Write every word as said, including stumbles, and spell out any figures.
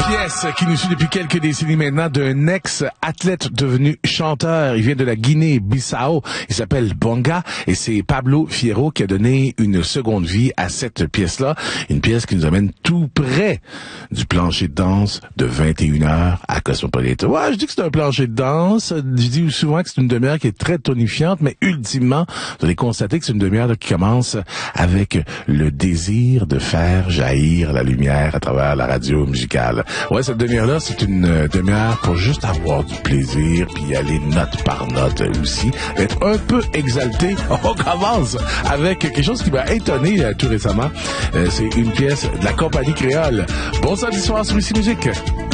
pièce qui nous suit depuis quelques décennies maintenant d'un ex-athlète devenu chanteur. Il vient de la Guinée-Bissau. Il s'appelle Bonga et c'est Pablo Fierro qui a donné une seconde vie à cette pièce-là. Une pièce qui nous amène tout près du plancher de danse de vingt et une heures à Cosmopolitan. Ouais, je dis que c'est un plancher de danse. Je dis souvent que c'est une demi-heure qui est très tonifiante, mais ultimement, vous allez constater que c'est une demi-heure qui commence avec le désir de faire jaillir la lumière à travers la radio musicale. Ouais, cette demi-heure-là, c'est une euh, demi-heure pour juste avoir du plaisir, puis y aller note par note aussi, être un peu exalté. On commence avec quelque chose qui m'a étonné euh, tout récemment. Euh, c'est une pièce de la compagnie créole. Bon samedi soir sur Ici Musique.